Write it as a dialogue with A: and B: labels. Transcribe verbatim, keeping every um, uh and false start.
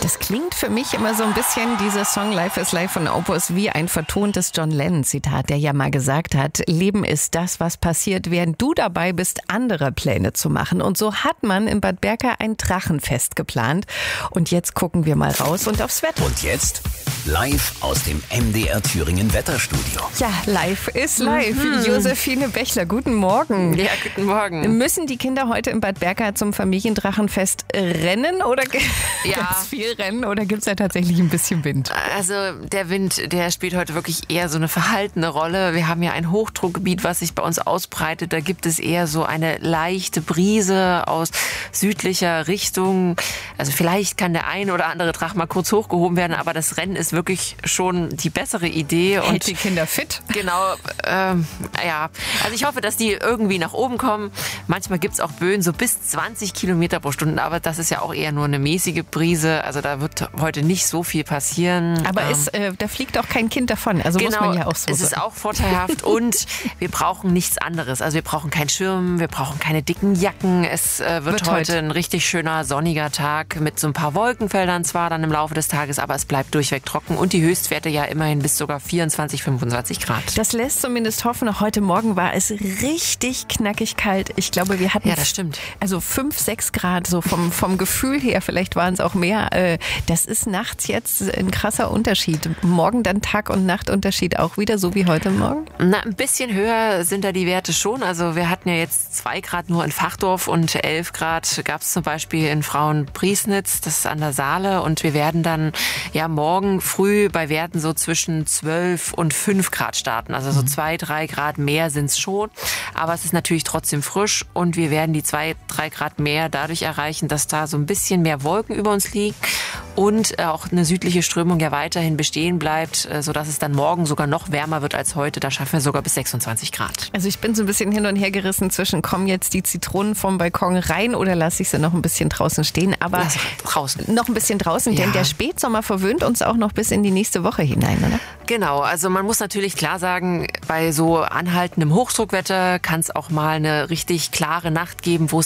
A: Das klingt für mich immer so ein bisschen, dieser Song Life is Life von Opus, wie ein vertontes John Lennon-Zitat, der ja mal gesagt hat, Leben ist das, was passiert, während du dabei bist, andere Pläne zu machen. Und so hat man in Bad Berka ein Drachenfest geplant. Und jetzt gucken wir mal raus und aufs Wetter.
B: Und jetzt live aus dem M D R Thüringen Wetterstudio.
A: Ja, live ist live. Mhm. Josephine Bechler, guten Morgen.
C: Ja, guten Morgen.
A: Müssen die Kinder heute in Bad Berka zum Familiendrachenfest rennen oder
C: ja.
A: ganz viel rennen oder gibt es da tatsächlich ein bisschen Wind?
C: Also der Wind, der spielt heute wirklich eher so eine verhaltene Rolle. Wir haben ja ein Hochdruckgebiet, was sich bei uns ausbreitet. Da gibt es eher so eine leichte Brise aus südlicher Richtung. Also vielleicht kann der ein oder andere Drache mal kurz hochgehoben werden, aber das Rennen ist wirklich schon die bessere Idee.
A: Und hält die Kinder fit.
C: Genau, ähm, ja. Also ich hoffe, dass die irgendwie nach oben kommen. Manchmal gibt es auch Böen so bis zwanzig Kilometer pro Stunde, aber das ist ja auch eher nur eine mäßige Brise. Also da wird heute nicht so viel passieren.
A: Aber
C: ähm,
A: es, äh, da fliegt auch kein Kind davon, also
C: genau,
A: muss man ja auch so
C: es
A: sagen.
C: ist auch vorteilhaft und wir brauchen nichts anderes. Also wir brauchen keinen Schirm, wir brauchen keine dicken Jacken. Es äh, wird, wird heute ein richtig schöner sonniger Tag mit so ein paar Wolkenfeldern zwar dann im Laufe des Tages, aber es bleibt durchweg trocken und die Höchstwerte ja immerhin bis sogar vierundzwanzig, fünfundzwanzig Grad.
A: Das lässt zumindest hoffen. Heute Morgen war es richtig knackig kalt. Ich glaube, wir hatten
C: ja, das stimmt.
A: Also fünf, sechs Grad so vom, vom Gefühl her. Vielleicht waren es auch mehr. Das ist nachts jetzt ein krasser Unterschied. Morgen dann Tag- und Nachtunterschied auch wieder, so wie heute Morgen?
C: Na, ein bisschen höher sind da die Werte schon. Also wir hatten ja jetzt zwei Grad nur in Fachdorf und elf Grad gab es zum Beispiel in Frauenpriesnitz, das ist an der Saale. Und wir werden dann ja morgen früh bei Werten so zwischen zwölf und fünf Grad starten. Also so zwei, drei Grad mehr sind es schon. Aber es ist natürlich trotzdem frisch und wir werden die zwei, drei Grad mehr dadurch erreichen, dass da so ein bisschen mehr Wolken über uns liegen und auch eine südliche Strömung ja weiterhin bestehen bleibt, sodass es dann morgen sogar noch wärmer wird als heute. Da schaffen wir sogar bis sechsundzwanzig Grad.
A: Also ich bin so ein bisschen hin und her gerissen zwischen, kommen jetzt die Zitronen vom Balkon rein oder lasse ich sie noch ein bisschen draußen stehen? Aber
C: Lass draußen.
A: Noch ein bisschen draußen,
C: ja.
A: Denn der Spätsommer verwöhnt uns auch noch bis in die nächste Woche hinein, oder?
C: Genau, also man muss natürlich klar sagen, bei so anhaltendem Hochdruckwetter kann es auch mal eine richtig klare Nacht geben, wo es